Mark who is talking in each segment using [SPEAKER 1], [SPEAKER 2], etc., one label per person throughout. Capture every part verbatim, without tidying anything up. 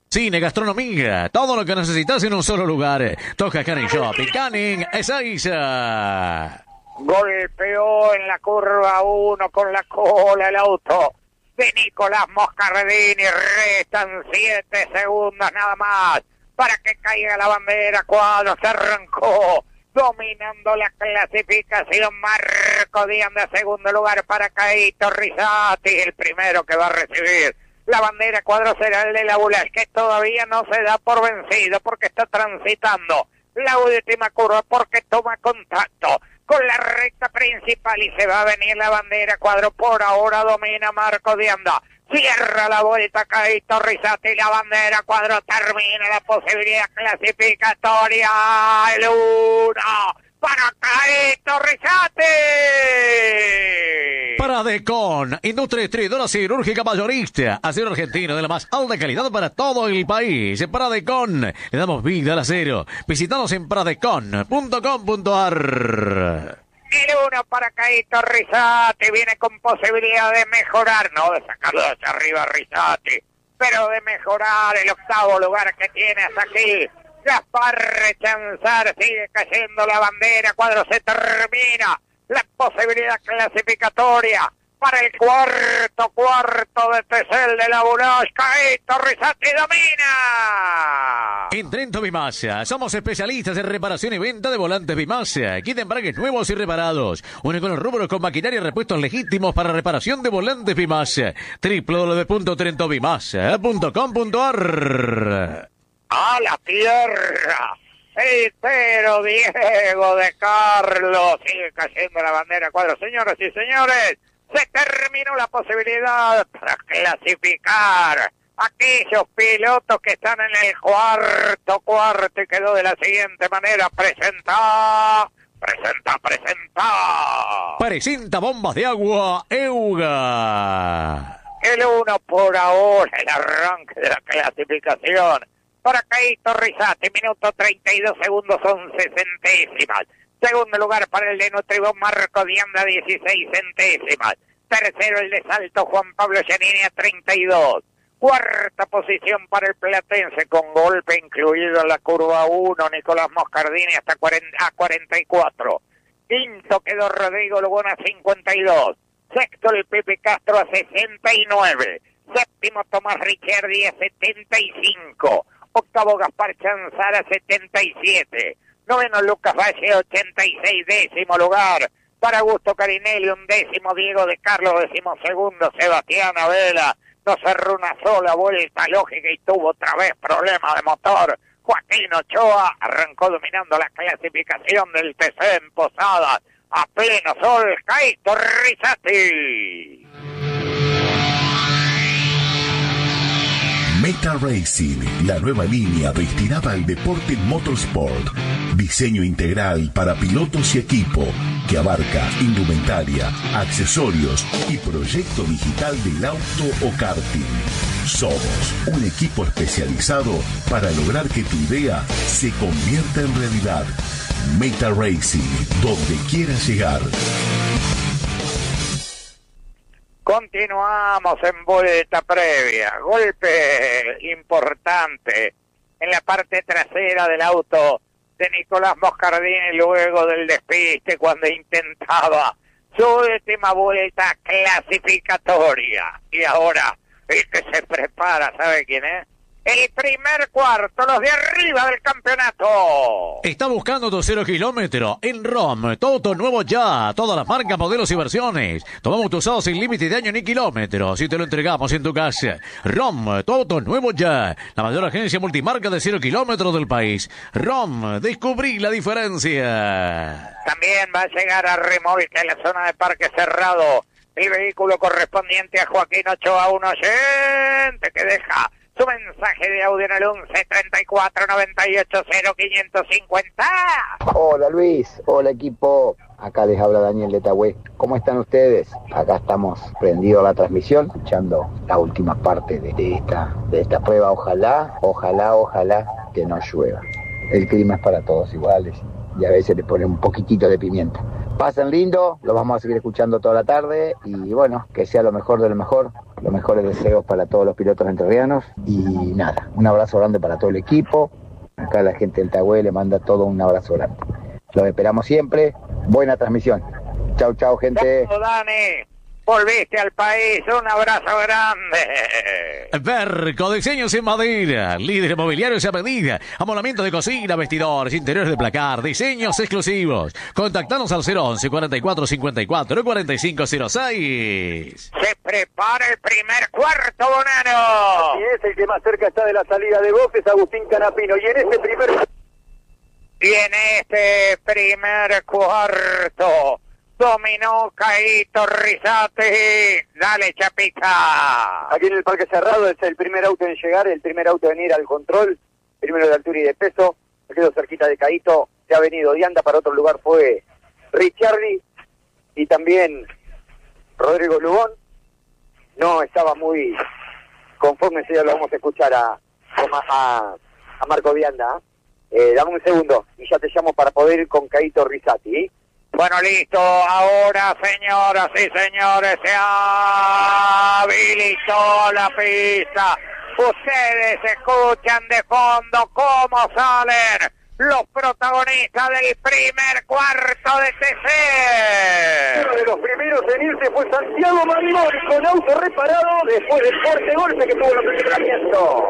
[SPEAKER 1] Cine, gastronomía, todo lo que necesitas en un solo lugar. Toca Canning Shopping. Canning Ezeiza.
[SPEAKER 2] Golpeó en la curva uno con la cola el auto de Nicolás Moscardini. Restan siete segundos nada más para que caiga la bandera. Cuadro se arrancó dominando la clasificación. Marco Díaz de segundo lugar para Caíto Rizzati, el primero que va a recibir la bandera. Cuadro será el de la Bulash, que todavía no se da por vencido porque está transitando la última curva, porque toma contacto con la recta principal y se va a venir la bandera. Cuadro por ahora domina Marco Dianda. Cierra la vuelta Caíto Rizzati, la bandera. Cuadro termina la posibilidad clasificatoria. El uno para Caíto Rizzati.
[SPEAKER 1] Pradecon, industria distribuidora cirúrgica mayorista, acero argentino de la más alta calidad para todo el país. Pradecon, le damos vida al acero. Visítanos en pradecon punto com punto a r.
[SPEAKER 2] El uno para Caíto Rizzati, viene con posibilidad de mejorar, no de sacarlo hacia arriba Rizzati, pero de mejorar el octavo lugar que tiene hasta aquí. Gaspar Rechanzar, sigue cayendo la bandera. Cuadro se termina la posibilidad clasificatoria para el cuarto, cuarto de Tesel de la Bulash. Caíto Rizzati domina.
[SPEAKER 1] En Trento Bimasa, somos especialistas en reparación y venta de volantes Bimasa. Kit de embragues nuevos y reparados. Único en los rubros con maquinaria y repuestos legítimos para reparación de volantes Bimasa. doble u doble u doble u punto trento bimasa punto com punto a r.
[SPEAKER 2] A la tierra. El pero Diego de Carlos. Sigue cayendo la bandera. Cuadro, señoras y señores, se terminó la posibilidad para clasificar aquellos pilotos que están en el cuarto cuarto y quedó de la siguiente manera. Presenta, presenta, presenta.
[SPEAKER 1] Presenta bombas de agua Euga.
[SPEAKER 2] El uno por ahora, el arranque de la clasificación para Caíto Rizzati, minuto treinta y dos segundos, once centésimas. Segundo lugar para el de Nutribón, Marco Dianda, dieciséis centésimas. Tercero el de Salto, Juan Pablo Giannini, a treinta y dos. Cuarta posición para el platense, con golpe incluido en la curva uno, Nicolás Moscardini, hasta cuarenta, a cuarenta y cuatro. Quinto quedó Rodrigo Lugona, a cincuenta y dos. Sexto el Pepe Castro, a sesenta y nueve. Séptimo Tomás Ricciardi, a setenta y cinco. Octavo Gaspar Chanzara, setenta y siete. Noveno Lucas Valle, ochenta y seis. Décimo lugar para Augusto Carinelli. Un décimo Diego de Carlos. Décimo segundo Sebastián Abela. No cerró una sola vuelta lógica y tuvo otra vez problema de motor. Joaquín Ochoa arrancó dominando la clasificación del T C en Posadas. A pleno sol, Caíto Rizzati.
[SPEAKER 3] Meta Racing, la nueva línea destinada al deporte motorsport. Diseño integral para pilotos y equipo que abarca indumentaria, accesorios y proyecto digital del auto o karting. Somos un equipo especializado para lograr que tu idea se convierta en realidad. Meta Racing, donde quieras llegar.
[SPEAKER 2] Continuamos en vuelta previa. Golpe importante en la parte trasera del auto de Nicolás Moscardini luego del despiste cuando intentaba su última vuelta clasificatoria. Y ahora el que se prepara, ¿sabe quién es? El primer cuarto, los de arriba del campeonato.
[SPEAKER 1] Está buscando tu cero kilómetro en ROM. Todo auto nuevo ya. Todas las marcas, modelos y versiones. Tomamos tu usado sin límite de año ni kilómetros y te lo entregamos en tu casa. ROM, tu auto nuevo ya. La mayor agencia multimarca de cero kilómetros del país. ROM, descubrí la diferencia.
[SPEAKER 2] También va a llegar a remolque en la zona de parque cerrado el vehículo correspondiente a Joaquín Ochoa, un oyente que deja su mensaje de audio en el once treinta y cuatro noventa y ocho cero quinientos cincuenta.
[SPEAKER 4] Hola Luis, hola equipo, acá les habla Daniel de Tagüe. ¿Cómo están ustedes? Acá estamos prendidos a la transmisión, escuchando la última parte de, de, esta, de esta prueba. Ojalá, ojalá, ojalá que no llueva. El clima es para todos iguales y a veces le ponen un poquitito de pimienta. Pasen lindo, los vamos a seguir escuchando toda la tarde y bueno, que sea lo mejor de lo mejor, los mejores deseos para todos los pilotos entrerrianos y nada, un abrazo grande para todo el equipo. Acá la gente del Tagüe le manda todo un abrazo grande. Los esperamos siempre, buena transmisión. Chau, chau, gente.
[SPEAKER 2] Chau, Dani. Volviste al país, un abrazo grande.
[SPEAKER 1] Verco, diseños en madera, líder mobiliarios a medida, amonamiento de cocina, vestidores, interiores de placar, diseños exclusivos. Contactanos al cero once, cuarenta y cuatro cincuenta y cuatro, cuarenta y cinco cero seis.
[SPEAKER 2] Se prepara el primer cuarto, Bonano.
[SPEAKER 5] Y es el que más cerca está de la salida de boxes, Agustín Canapino. Y en este primer...
[SPEAKER 2] Y en este primer cuarto dominó Caíto Rizati. Dale, Chapita.
[SPEAKER 5] Aquí en el Parque Cerrado es el primer auto en llegar, el primer auto en ir al control, primero de altura y de peso. Se quedó cerquita de Caíto, se ha venido de anda, para otro lugar fue Ricciardi y también Rodrigo Lugón. No estaba muy conforme, ya lo vamos a escuchar a, a, a Marco Vianda. Eh, dame un segundo y ya te llamo para poder ir con Caíto Rizati, ¿eh?
[SPEAKER 2] Bueno, listo. Ahora, señoras y señores, se habilitó la pista. Ustedes escuchan de fondo cómo salen los protagonistas del primer cuarto de T C.
[SPEAKER 5] Uno de los primeros en irse fue Santiago Mangoni con auto reparado después del fuerte golpe que tuvo en el entrenamiento.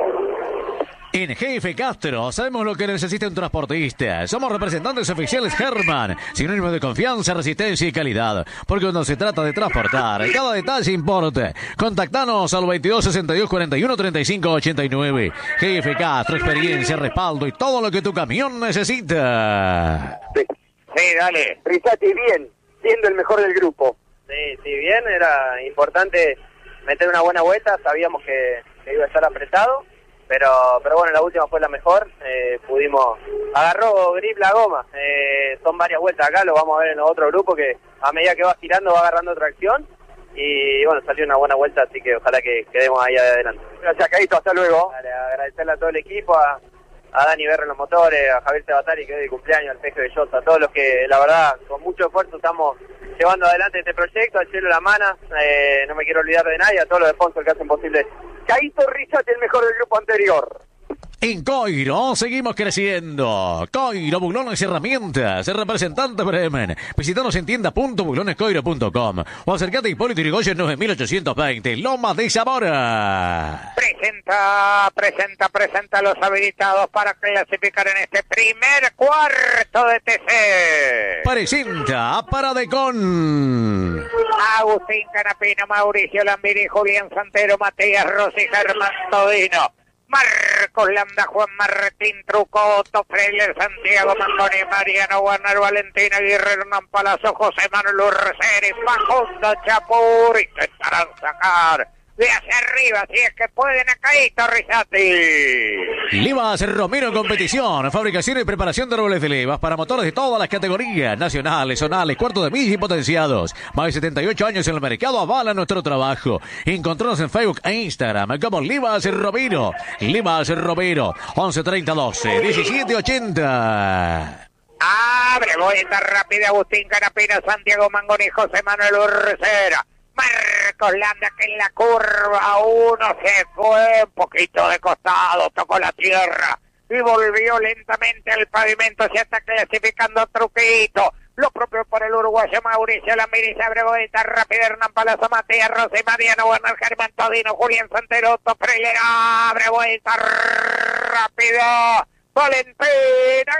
[SPEAKER 1] En G F Castro sabemos lo que necesita un transportista. Somos representantes oficiales Herman, sinónimo de confianza, resistencia y calidad. Porque cuando se trata de transportar, cada detalle importa. Contactanos al veintidós sesenta y dos cuarenta y uno treinta y cinco ochenta y nueve. G F Castro, experiencia, respaldo y todo lo que tu camión necesita.
[SPEAKER 5] Sí,
[SPEAKER 2] sí, dale.
[SPEAKER 5] Rizati bien, siendo el mejor del grupo.
[SPEAKER 6] Sí, sí, bien, era importante meter una buena vuelta, sabíamos que, que iba a estar apretado. Pero pero bueno, la última fue la mejor, eh, pudimos, agarró grip la goma, eh, son varias vueltas acá, lo vamos a ver en otro grupo que a medida que va girando va agarrando tracción y bueno, salió una buena vuelta, así que ojalá que quedemos ahí adelante.
[SPEAKER 5] Gracias, Caíto, hasta luego.
[SPEAKER 6] Dale, agradecerle a todo el equipo, a, a Dani Berre en los motores, a Javier Sabatari que es de cumpleaños, al Peje Bellosa, a todos los que la verdad con mucho esfuerzo estamos llevando adelante este proyecto, al Cielo La Mana, eh, no me quiero olvidar de nadie, a todos los sponsors que hacen posible.
[SPEAKER 5] Caíto Rizati, el mejor del grupo anterior.
[SPEAKER 1] En Coiro seguimos creciendo. Coiro, Buglones y Herramientas, el representante Bremen. Visítanos en tienda punto buglones coiro punto com o acercate a Hipólito Yrigoyen nueve mil ochocientos veinte, Lomas de Zamora.
[SPEAKER 2] Presenta, presenta, presenta a los habilitados para clasificar en este primer cuarto de T C.
[SPEAKER 1] Presenta Paradecon.
[SPEAKER 2] Agustín Canapino, Mauricio Lambiri, Julián Santero, Matías Rossi, Germán Todino, Marcos Landa, Juan Martín Truco, Otto Freiler, Santiago Mangoni, Mariano Warner, Valentina Guerrero, Hernán Palazzo, José Manuel Urceri, Facundo Chapur. Intentarán sacar de hacia arriba, si es que pueden, a Caíto Rizati.
[SPEAKER 1] Livas Romero en competición, fabricación y preparación de árboles de levas para motores de todas las categorías, nacionales, zonales, cuartos de milla y potenciados. Más de setenta y ocho años en el mercado avalan nuestro trabajo. Encontrarnos en Facebook e Instagram como Livas Romero. Livas Romero, once treinta doce diecisiete ochenta.
[SPEAKER 2] Abre vuelta rápida Agustín Canapino, Santiago Mangoni, José Manuel Urcera. Marcos Landa, que en la curva uno se fue un poquito de costado, tocó la tierra y volvió lentamente al pavimento. Se está clasificando Truquito. Lo propio por el uruguayo Mauricio Lambiri. Se abre vuelta rápida Hernán Palazzo, Matías Rossi, Mariano Werner, Germán Todino, Julián Santero, Otto Freiler. Abre vuelta rápido Valentina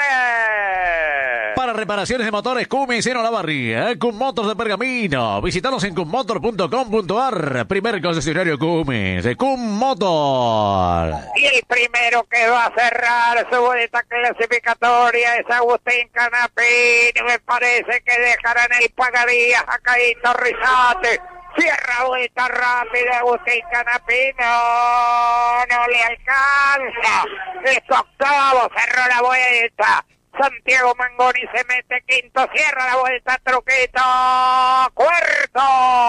[SPEAKER 2] Aguirre.
[SPEAKER 1] Para reparaciones de motores Cummins en Olavarría, Cum Motors de Pergamino. Visítanos en cum motor punto com punto ar. Primer concesionario Cummins, Cum Motor.
[SPEAKER 2] Y el primero que va a cerrar su vuelta clasificatoria es Agustín Canapino. Me parece que dejarán el pagadías a Caíto Rizati. Cierra vuelta rápida Agustín Canapino. No le alcanza. Es octavo. Cerró la vuelta. Santiago Mangoni se mete quinto, cierra la vuelta, Truquito, cuarto.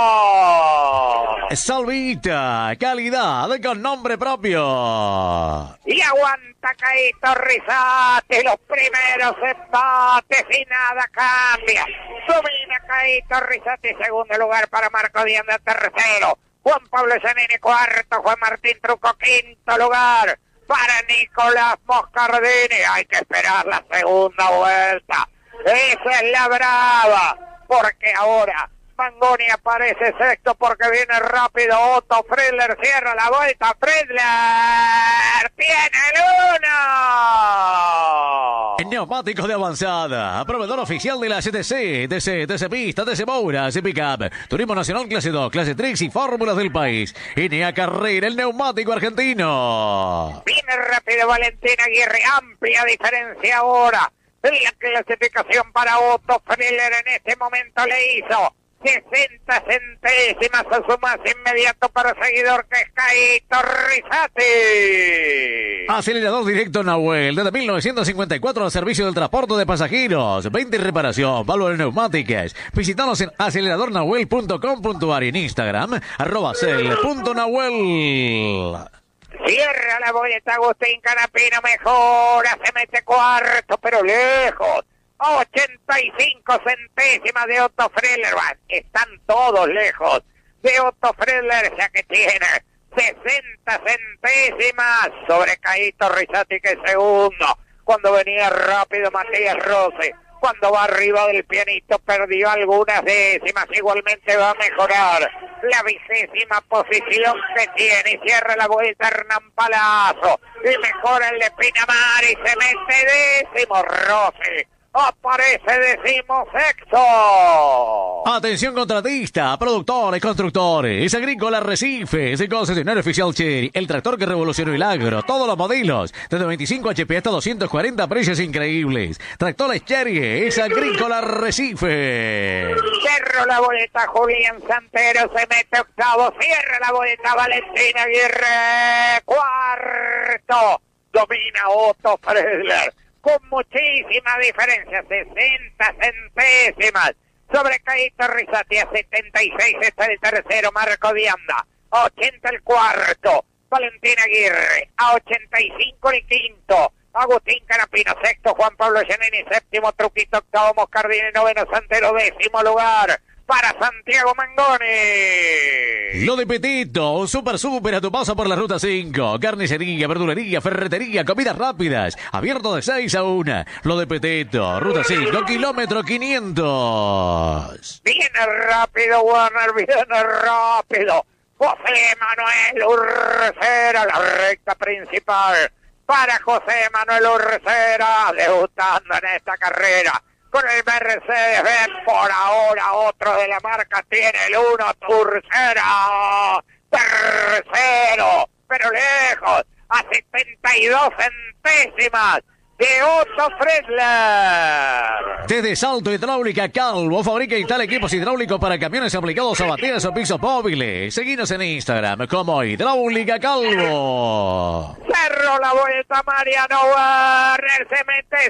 [SPEAKER 1] Salvita, calidad con nombre propio.
[SPEAKER 2] Y aguanta Caíto Rizati, los primeros empates y nada cambia. Domina Caíto Rizati, segundo lugar para Marco Dianda, tercero. Juan Pablo Giannini, cuarto. Juan Martín Truco, quinto lugar para Nicolás Moscardini. Hay que esperar la segunda vuelta. Esa es la brava, porque ahora Mangoni aparece sexto porque viene rápido Otto Friedler, cierra la vuelta, Friedler tiene el uno.
[SPEAKER 1] Neumáticos de avanzada, proveedor oficial de la C T C, T C, T C Pista, T C Moura, C Pickup, Turismo Nacional Clase dos, Clase tres y Fórmulas del país. N A Carrera, el neumático argentino.
[SPEAKER 2] Viene rápido Valentín Aguirre, amplia diferencia ahora. La clasificación para Otto Friedler en este momento le hizo sesenta centésimas a su más inmediato perseguidor, que es Caíto Rizati.
[SPEAKER 1] Acelerador directo Nahuel, desde mil novecientos cincuenta y cuatro al servicio del transporte de pasajeros, venta y reparación, valor en neumáticas. Visítanos en acelerador nahuel punto com punto ar y en Instagram, arroba cel punto nahuel.
[SPEAKER 2] Cierra la boleta Agustín Canapino, mejora, se mete cuarto, pero lejos. ochenta y cinco centésimas de Otto Friedler. Están todos lejos de Otto Friedler, ya que tiene sesenta centésimas sobre Caíto Rizati, que es segundo. Cuando venía rápido Matías Rossi, cuando va arriba del pianito, perdió algunas décimas. Igualmente va a mejorar la vigésima posición que tiene, y cierra la vuelta Hernán Palazzo y mejora el de Pinamar y se mete décimo Rossi. Aparece decimosexto.
[SPEAKER 1] Atención contratista, productores, constructores, agrícola Arrecifes, concesionario oficial Chery, el tractor que revolucionó el agro, todos los modelos, desde veinticinco H P hasta doscientos cuarenta, precios increíbles. Tractores Chery, es agrícola Arrecife.
[SPEAKER 2] Cerro la boleta Julián Santero, se mete octavo, cierra la boleta Valentín Aguirre, cuarto. Domina Otto Friedler con muchísima diferencia, sesenta centésimas sobre Caíto Rizati. A setenta y seis está el tercero Marco Dianda, a ochenta el cuarto Valentín Aguirre, a ochenta y cinco el quinto Agustín Canapino, sexto Juan Pablo Giannini, séptimo Truquito, octavo Moscardini, noveno Santero, décimo lugar para Santiago Mangoni.
[SPEAKER 1] Lo de Petito, super super a tu paso por la ruta cinco. Carnicería, verdulería, ferretería, comidas rápidas. Abierto de seis a una. Lo de Petito, ruta cinco, kilómetro quinientos.
[SPEAKER 2] Viene rápido Warner, viene rápido José Manuel Urcera, la recta principal para José Manuel Urcera, debutando en esta carrera con el Mercedes-Benz. Por ahora otro de la marca tiene el uno, Urcera, tercero, pero lejos, a setenta y dos centésimas de Otto Friedler.
[SPEAKER 1] Desde Salto Hidráulica Calvo, fabrica y instala equipos hidráulicos para camiones aplicados a baterías o pisos móviles. Seguinos en Instagram como Hidráulica Calvo.
[SPEAKER 2] Cerró la vuelta Mariano Werner, se mete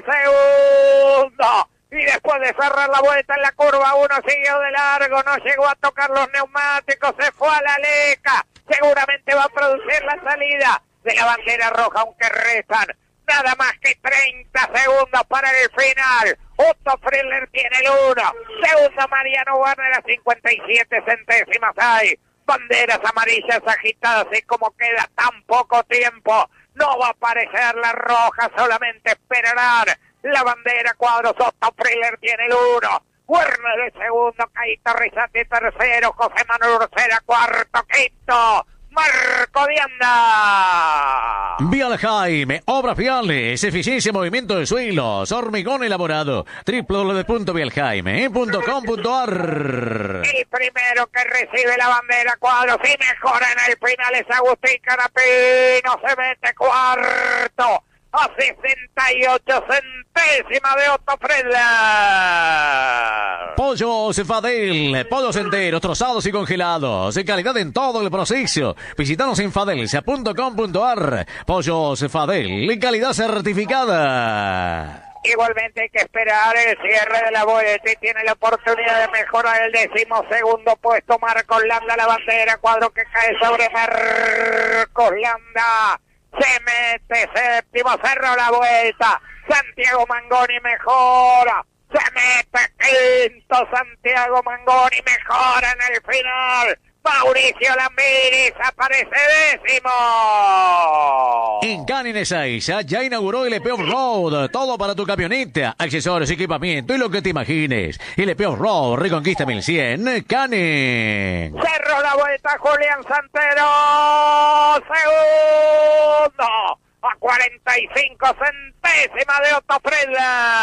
[SPEAKER 2] segundo. Y después de cerrar la vuelta en la curva uno, siguió de largo, no llegó a tocar los neumáticos, se fue a la leca. Seguramente va a producir la salida de la bandera roja, aunque restan nada más que treinta segundos para el final. Otto Friedler tiene el uno. Segundo Mariano Werner, a cincuenta y siete centésimas hay. Banderas amarillas agitadas, y como queda tan poco tiempo, no va a aparecer la roja, solamente esperarán la bandera. Cuadros, Otto Friedler tiene el uno. Werner el segundo, Caíto Rizati tercero, José Manuel Urcera cuarto, quinto Marco Dianda.
[SPEAKER 1] Vial Jaime, obras viales, eficiencia, movimiento de suelos, hormigón elaborado. doble u doble u doble u punto vial jaime punto com punto ar.
[SPEAKER 2] El primero que recibe la bandera Cuadros y mejora en el final es Agustín Canapino, se mete cuarto a sesenta y ocho centésimas de Otto Friedler.
[SPEAKER 1] Pollos Fadel, pollos enteros, trozados y congelados, en calidad en todo el proceso. Visítanos en fadelsa punto com punto ar. Pollos Fadel, en calidad certificada.
[SPEAKER 2] Igualmente hay que esperar el cierre de la vuelta y tiene la oportunidad de mejorar el decimosegundo puesto Marcos Landa, la bandera, cuadro que cae sobre Marcos Landa, se mete séptimo, cerró la vuelta, Santiago Mangoni mejora, se mete quinto, Santiago Mangoni mejora en el final, Mauricio Lambiris aparece décimo.
[SPEAKER 1] En Canines Aiza ya inauguró el E P Off-Road, todo para tu camioneta, accesorios, equipamiento y lo que te imagines. El E P Off-Road, Reconquista mil cien, Canines.
[SPEAKER 2] Cerró la vuelta Julián Santero, segundo, a cuarenta y cinco centésimas de Otto Friedler.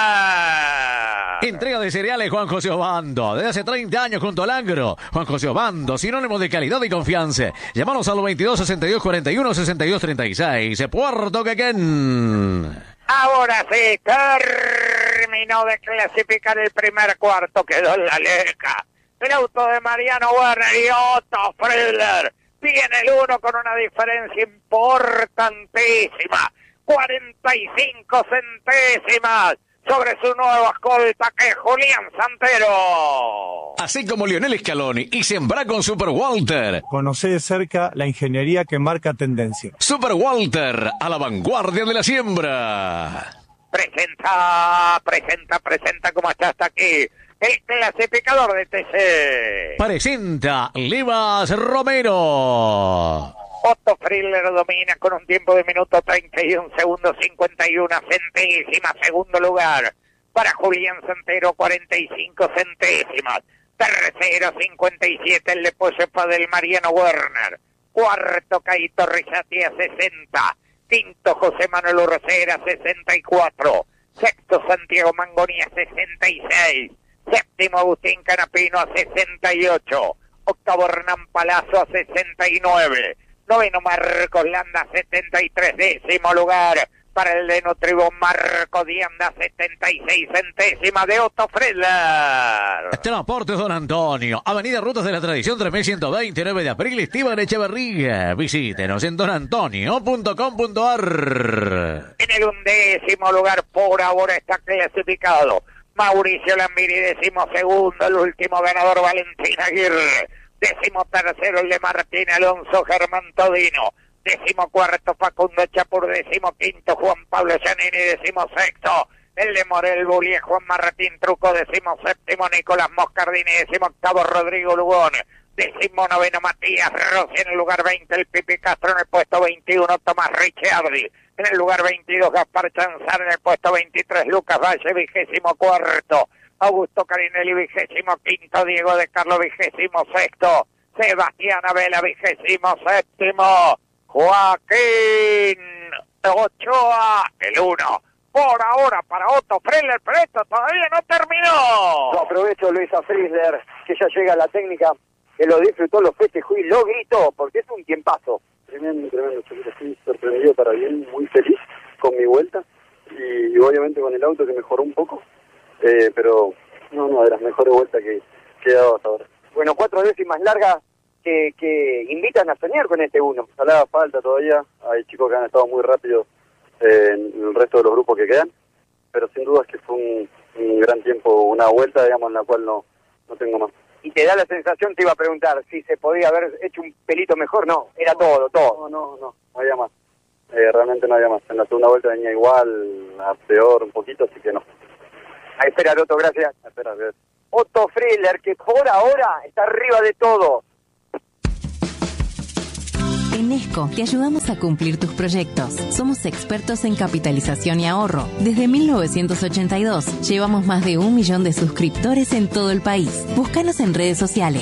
[SPEAKER 1] Entrega de cereales Juan José Obando, desde hace treinta años junto al Agro. Juan José Obando, sinónimo de calidad y confianza. Llámanos al veintidós sesenta y dos cuarenta y uno sesenta y dos treinta y seis, Puerto Quequén.
[SPEAKER 2] Ahora sí, terminó de clasificar el primer cuarto, quedó en la leca. El auto de Mariano Werner y Otto Friedler tiene el uno con una diferencia importantísima, cuarenta y cinco centésimas sobre su nuevo escolta que es Julián Santero.
[SPEAKER 1] Así como Lionel Scaloni y Sembra con Super Walter.
[SPEAKER 7] Conoce de cerca la ingeniería que marca tendencia.
[SPEAKER 1] Super Walter, a la vanguardia de la siembra.
[SPEAKER 2] Presenta, presenta, presenta como está hasta aquí el clasificador de T C.
[SPEAKER 1] Presenta Livas Romero.
[SPEAKER 2] Otto Friedler domina con un tiempo de minuto treinta y un segundos cincuenta y una centésimas. Segundo lugar para Julián Santero, cuarenta y cinco centésimas. Tercero, cincuenta y siete, el Leposepa del Mariano Werner. Cuarto, Caito Rizati a sesenta. Quinto, José Manuel Urcera, sesenta y cuatro. Sexto, Santiago Mangoni a sesenta y seis. Séptimo, Agustín Canapino a sesenta y ocho. Octavo, Hernán Palazzo a sesenta y nueve. Noveno, Marcos Landa, setenta y tres. Décimo lugar para el de Nutribón, Marco Dianda, setenta y seis centésimas de Otto Friedler.
[SPEAKER 1] Transportes Don Antonio, Avenida Rutas de la Tradición tres mil ciento veinte, nueve de abril, Esteban Echeverría. Visítenos en don antonio punto com punto a r.
[SPEAKER 2] En el undécimo lugar por ahora está clasificado Mauricio Lambiri, décimo segundo, el último ganador Valentín Aguirre. Décimo tercero el de Martín Alonso, Germán Todino. Décimo cuarto Facundo Chapur, décimo quinto Juan Pablo Giannini, décimo sexto el de Morel Bullies, Juan Martín Truco, décimo séptimo Nicolás Moscardini, décimo octavo Rodrigo Lugón, décimo noveno Matías Rossi, en el lugar veinte el Pipi Castro, en el puesto veintiuno Tomás Ricciardi, en el lugar veintidós Gaspar Chanzar, en el puesto veintitrés Lucas Valle, vigésimo cuarto Augusto Carinelli, vigésimo quinto Diego de Carlo, vigésimo sexto Sebastián Abela, vigésimo séptimo Joaquín Ochoa, el uno. Por ahora para Otto Friedler, pero esto todavía no terminó.
[SPEAKER 5] Lo aprovecho, Luisa Friedler, que ya llega a la técnica, que lo disfrutó, lo festejó y lo gritó, porque es un tiempazo.
[SPEAKER 8] Tremendo, tremendo, estoy sorprendido para bien, muy feliz con mi vuelta y, y obviamente con el auto que mejoró un poco, eh, pero no, no, de las mejores vueltas que, que he dado hasta ahora.
[SPEAKER 5] Bueno, cuatro décimas largas que, que invitan a soñar con este uno.
[SPEAKER 8] Ojalá falta todavía, hay chicos que han estado muy rápidos eh, en el resto de los grupos que quedan, pero sin duda es que fue un, un gran tiempo, una vuelta, digamos, en la cual no, no tengo más.
[SPEAKER 5] Y te da la sensación, te iba a preguntar, si se podía haber hecho un pelito mejor, no, era no, todo, todo.
[SPEAKER 8] No, no, no, no había más, eh, realmente no había más. En la segunda vuelta venía igual, a peor un poquito, así que no.
[SPEAKER 5] A esperar, Otto, gracias.
[SPEAKER 8] A esperar, gracias.
[SPEAKER 5] Otto Friedler, que por ahora está arriba de todo.
[SPEAKER 9] En Esco te ayudamos a cumplir tus proyectos. Somos expertos en capitalización y ahorro. Desde mil novecientos ochenta y dos llevamos más de un millón de suscriptores en todo el país. Búscanos en redes sociales.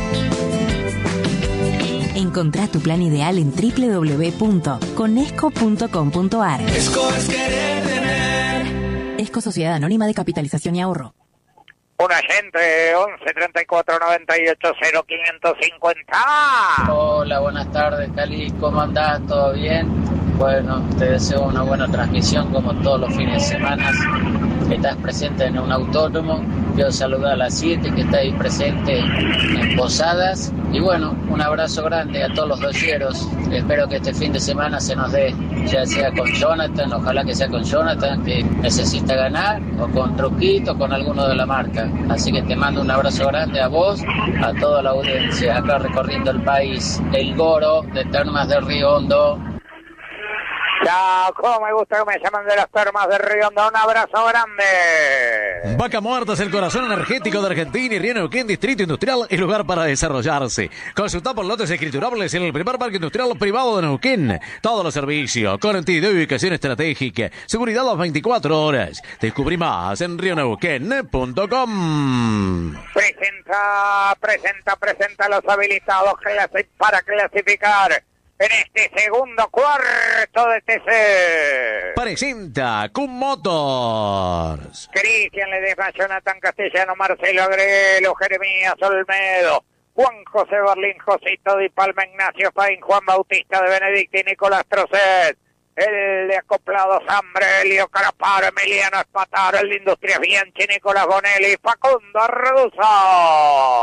[SPEAKER 9] Encontrá tu plan ideal en doble u doble u doble u punto conesco punto com punto a r.
[SPEAKER 10] Esco es querer tener.
[SPEAKER 9] Esco Sociedad Anónima de Capitalización y Ahorro.
[SPEAKER 2] Un agente, once treinta y cuatro noventa y ocho cero quinientos cincuenta.
[SPEAKER 11] Hola, buenas tardes, Cali. ¿Cómo andás? ¿Todo bien? Bueno, te deseo una buena transmisión como todos los fines de semana. Estás presente en un autódromo. Yo saludo a las siete que está ahí presente en Posadas. Y bueno, un abrazo grande a todos los doyeros. Espero que este fin de semana se nos dé, ya sea con Jonathan, ojalá que sea con Jonathan, que necesita ganar, o con Truquito, o con alguno de la marca. Así que te mando un abrazo grande a vos, a toda la audiencia, acá recorriendo el país, el Goro de Termas de Río Hondo.
[SPEAKER 2] Chao, cómo me gusta que me llaman de las Termas de Río Hondo. Un abrazo grande.
[SPEAKER 1] Vaca Muerta es el corazón energético de Argentina y Río Neuquén, distrito industrial, es lugar para desarrollarse. Consulta por lotes escriturables en el primer parque industrial privado de Neuquén. Todos los servicios, conectividad y ubicación estratégica, seguridad las veinticuatro horas. Descubrí más en rio neuquén punto com.
[SPEAKER 2] Presenta, presenta, presenta a los habilitados clasi- para clasificar en este segundo cuarto de T C.
[SPEAKER 1] Presenta Cum Motors.
[SPEAKER 2] Cristian Ledesma, Jonathan Castellano, Marcelo Agrelo, Jeremías Olmedo, Juan José Berlín, Josito Di Palma, Ignacio Paín, Juan Bautista de Benedicti y Nicolás Trocet. El de Acoplados Hambre, Elio Caraparo, Emiliano Espataro, el de Industrias Bianchi, Nicolás Bonelli, Facundo Arduzo.